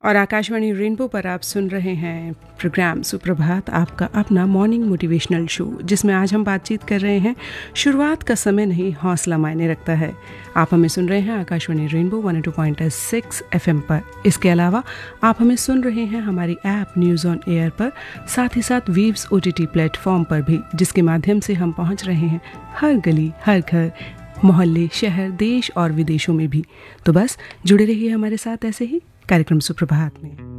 और आकाशवाणी रेनबो पर आप सुन रहे हैं प्रोग्राम सुप्रभात, आपका अपना मॉर्निंग मोटिवेशनल शो, जिसमें आज हम बातचीत कर रहे हैं शुरुआत का समय नहीं, हौसला मायने रखता है। आप हमें सुन रहे हैं आकाशवाणी रेनबो 102.6 FM पर। इसके अलावा आप हमें सुन रहे हैं हमारी ऐप न्यूज़ ऑन एयर पर, साथ ही साथ वीव्स OTT प्लेटफॉर्म पर भी, जिसके माध्यम से हम पहुंच रहे हैं हर गली, हर घर, मोहल्ले, शहर, देश और विदेशों में भी। तो बस जुड़े रहिए हमारे साथ ऐसे ही कार्यक्रम सुप्रभात में।